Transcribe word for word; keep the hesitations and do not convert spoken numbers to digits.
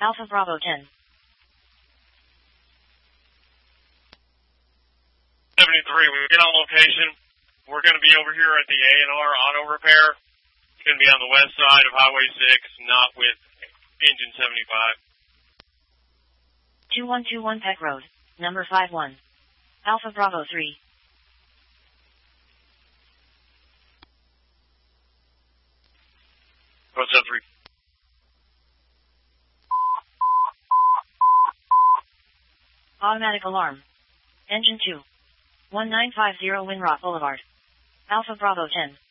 Alpha Bravo ten. seventy-three, we get on location. We're going to be over here at the A and R Auto Repair. It's going to be on the west side of Highway six, not with Engine seventy-five. two one two one Peck Road, number five one. Alpha Bravo three. What's up, three? Automatic alarm. Engine two. one nine five zero Winrock Boulevard. Alpha Bravo ten.